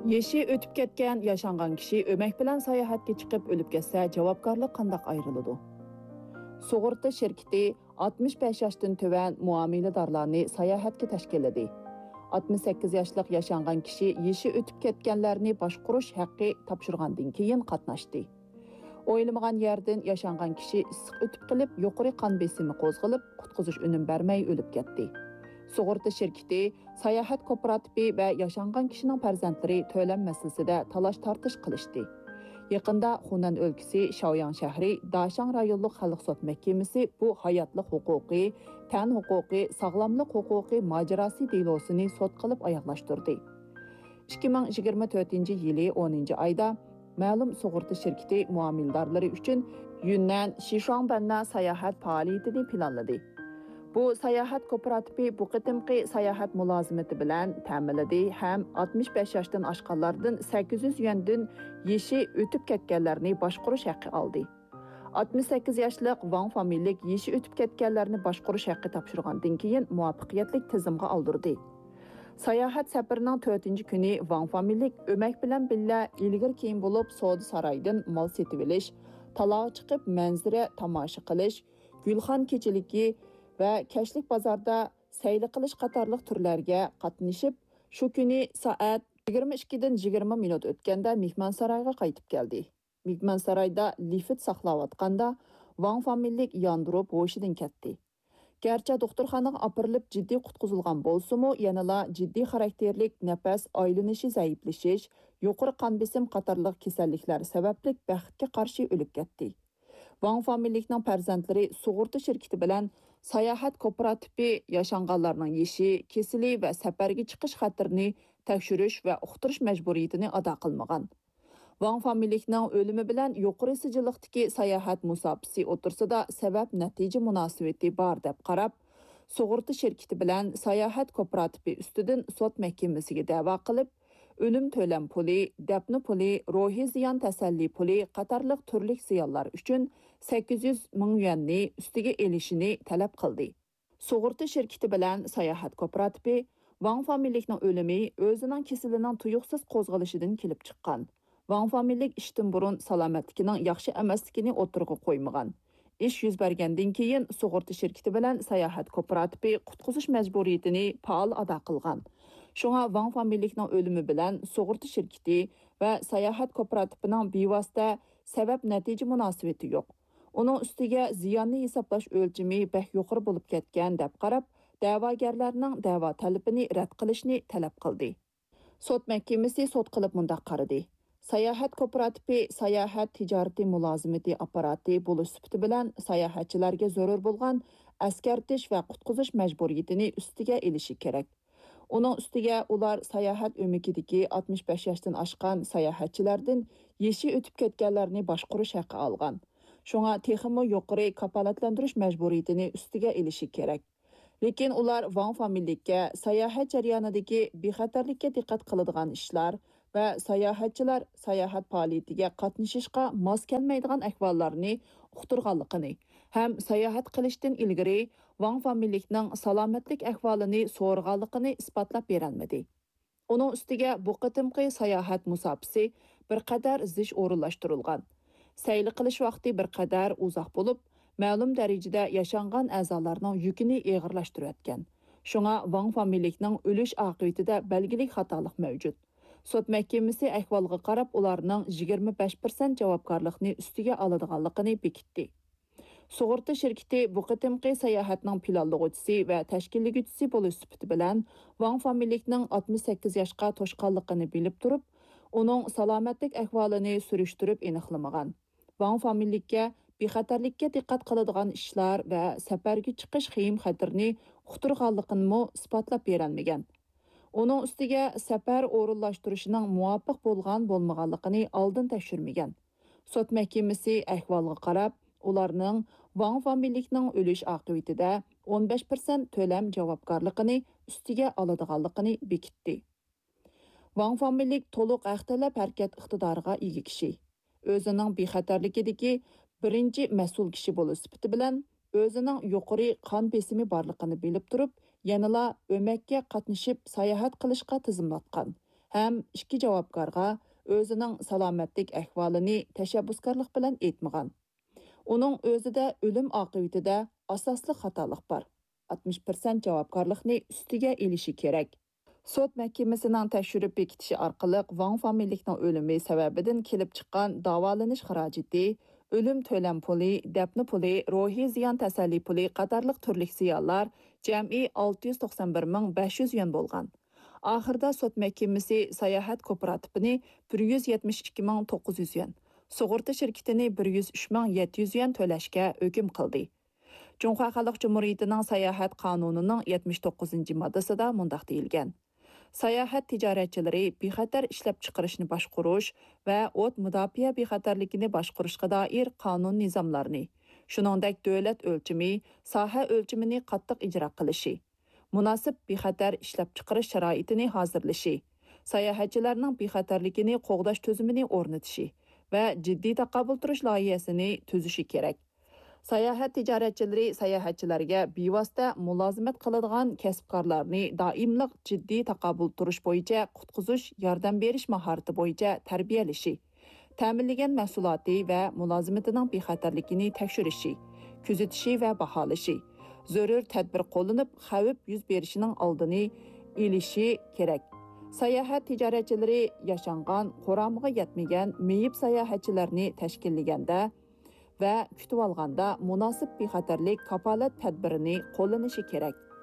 Yeşi ötüp ketken yaşangan kişi ömek bilen sayahatga chiqib o'lib ketsa javobgarlik qandaq ayrıladi? Sug'urta şirketi 65 yaşdan töven muamiladorlarni sayahatga tashkilladi. 68 yaşlıq yaşangan kişi yeşi ötüp ketkenlarni boshqarish haqqi topshirgandan keyin qatnashdi. O'ylamagan yerdan yaşangan kişi issiq o'tib qilib, yuqori qon besimi qo'zg'alib, qutqizish unum bermay o'lib ketdi. Sug'urta şirketi, sayahat kooperativi va yaşangan kishining farzandlari to'lam masalasida talash-tartish qilishdi. Yaqinda Xunan o'lkasi Shaoyang shahri Dashang rayonlik xalq sud mahkamasi bu hayotlik huquqi, tan huquqi, sog'lomlik huquqi mojarosi delosini sud qilib oyoqlashtirdi. 2024-yili 10-oyda ma'lum sug'urta şirketi muamildorlari uchun Yunnan Shishuangbanna sayohat faoliyatini planladi. Bu sayohat kooperativi bu qitimqi sayohat mulozimati bilan ta'minladi ham 65 yoshdan oshganlardan 800 yuandan yeshi o'tib ketganlarni boshqarish haqqi oldi. 68 yoshlik Wang familiyalik yeshi o'tib ketganlarni boshqarish haqqi topshirgandan keyin muvaffaqiyatli tizimga oldirdi. Sayohat safarining 4-kuni Wang familiyalik o'mak bilan billa ilgari keyin bo'lib savdo saroyidan mol setib olish, taloq chiqib manzara tomosha qilish, gulxon kechiligi va kashlik bozorda sayli qilish qatorliq turlarga qatnashib, shu kuni soat 22 dan 20 minut o'tganda mehmonsaroyga qaytib keldi. Mehmonsaroyda lift saqlayotganda Wang familiyalik yondirib hoshidan ketdi. Gerçi doktorxonaga opirilib jiddiy qutqizilgan bo'lsa-mu, yanala jiddiy xarakterlik nafas aylanishi zaiflashish, yuqori qon besim qatorliq kasalliklar sababli baxtga qarshi o'lib ketdi. Wang familiyalikning farzandlari sug'urta shirkati bilan sayohat kooperativi yaşanganlarning yeshi, kesili va safarga chiqish xatirini tekshirish va uqtirish majburiyatini ado qilmagan. Wang familiyalikning o'limi bilan yuqori sijilliqdagi sayohat musofasi o'tirsida sabab natija munosabati bor deb qarab, sug'urta shirkati bilan sayohat kooperativi ustidan sud mahkamasiga da'vo qilib, o'lim to'lam puli, dafn puli, ruhiy ziyon tasalli puli qatorliq turli ziyonlar uchun 800 ming yuanni ustiga elishini talab qildi. Sug'urta shirkati bilan sayohat kooperativi Wang familiyalikning o'limi o'zining kasalining tuyuqsiz qo'zg'alishidan kelib chiqqan. Wang familiyalik ishdan burun salomatligining yaxshi emasligini o'tirg'i qo'ymagan. Ish yuz bergandan keyin sug'urta shirkati bilan sayohat kooperativi qutqizish majburiyatini faol ado qilgan. Shunga Wang familiyalikning o'limi bilan sug'urta shirkati va sayohat kooperativining bevosita sabab natija munosabati yo'q. Uning ustiga ziyonni hisoblash o'lchami beh yuqori bo'lib ketgan deb qarab, da'vogarlarning da'vo talabini rad qilishni talab qildi. Sud mahkamasi sud qilib mundaq qaradi. Sayohat kooperativi sayohat tijoriy mulozimati apparati bo'lish sifati bilan sayohatchilarga zarur bo'lgan askartish va qutqizish majburiyatini ustiga elishi kerak. Uning ustiga ular sayohat o'mikidagi 65 yoshdan oshgan sayohatchilardan yeshi o'tib ketganlarni boshqarish haqqi olgan. Shunga texmo yuqori kafolatlantirish majburiyatini ustiga elishi kerak. Lekin ular Wang familiyalikka sayohat jarayonidagi bexatarlikka diqqat qiladigan ishlar va sayohatchilar sayohat faoliyatiga qatnashishga mos kelmaydigan ahvollarni uqtirganligini ham sayohat qilishdan ilgari Wang familiyalikning salomatlik ahvolini so'rganligini isbotlab berolmadi. Uning ustiga bu qitimqi sayohat musofasi bir qadar zish o'rinlashtirilgan. Sayli qilish vaqti bir qadar uzoq bo'lib, ma'lum darajada yaşangan a'zolarning yukini og'irlashtirayotgan. Shunga Wang familiyalikning o'lish oqibatida belgilik xatolik mavjud. Sud mahkamasi ahvolga qarab ularning 25% javobgarlikni ustiga oladiganligini bekitdi. Sug'urta shirkati bu qitimqi sayohatning planlovchisi va tashkillovchisi bo'lish sifati bilan Wang familiyalikning 68 yoshga to'shqanligini bilib turib, uning salomatlik ahvolini surishtirib aniqlamagan. Wang familiyalikka bexatarlikka diqqat qiladigan ishlar va safarga chiqish xiyim xatirini uqtirganligini isbotlab berolmagan. Uning ustiga safar o'rinlashtirishining muvofiq bo'lgan-bo'lmaganligini oldin tekshirmagan. Sud mahkamasi ahvolga qarab, ularning Wang familiyalikning o'lish oqibatida 15% to'lam javobgarligini ustiga oladiganligini bekitdi. Wang familiyalik to'liq haq-talab harakat iqtidoriga ega kishi. O'zining bexatarligidagi birinchi mas'ul kishi bo'lish sifati bilan o'zining yuqori qon besimi borligini bilib turib, yanala o'makka qatnashib sayohat qilishga tizimlatgan ham ikki javobgarga o'zining salomatlik ahvolini tashabbuskorlik bilan aytmagan. Uning o'zida o'lim oqibatida asosli xatolik bor. 60% javobgarlikni ustiga elishi kerak. Sud mahkamasining tekshirib bekitishi orqali Wang familiyaning o'limi sababidan kelib chiqqan davolanish xarajati, o'lim to'lam puli, dafn puli, ruhiy ziyon tasalli puli qatorliq turli ziyonlar jami 691,500 yuan bo'lgan. Oxirida sud mahkamasi sayohat kooperativini 172,900 yuan, sug'urta shirkatini 103,700 yuan to'lashga hukm qildi. Cumhuriyet Xalq Cumhuriyetining sayohat qonunining 79-moddasida mundaq deyilgan. Sayohat tijoratchilari bexatar ishlab chiqarishni boshqarish va o't mudofaa bexatarligini boshqarishga doir qonun nizomlarini, shuningdek davlat o'lchimi, soha o'lchimini qattiq ijro qilishi, munosib bexatar ishlab chiqarish sharoitini hozirlashi, sayohatchilarning bexatarligini qo'g'dash tuzumini o'rnatishi va jiddiy taqobil turish loyihasini tuzishi kerak. Sayohat tijoratchilari sayohatchilarga bevosita mulozimat qiladigan kasbkorlarni doimliq jiddiy taqobil turish bo'yicha qutqizish, yordam berish mahorati bo'yicha tarbiyalashi, ta'minlagan mahsuloti va mulozimatining bexatarligini tekshirishi, kuzatishi va baholashi, zarur tadbir qo'llanib, xavf yuz berishining oldini olishi kerak. Sayohat tijoratchilari yashangan, qo'ramiga yetmagan meyib sayohatchilarni tashkillaganda va kutib olganda munosib bexatarlik kafolat tadbirini qo'llanishi kerak.